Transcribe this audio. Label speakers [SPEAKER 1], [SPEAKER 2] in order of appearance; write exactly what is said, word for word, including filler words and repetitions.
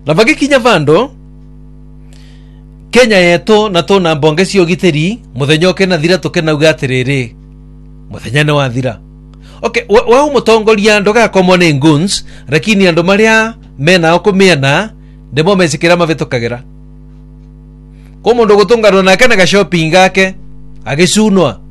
[SPEAKER 1] na bagikinya vando Kenya yetu na tuna mbonge cio giteri muthenya okena thira tukena uga atiriri muthenya ni wathira. Okay, wa umutongoria ndoga komone nguns lakini ando maria mena okumiana ndemo mesikira mavetokagera ko mundu gutungano na kana ga shopping gake agicunwa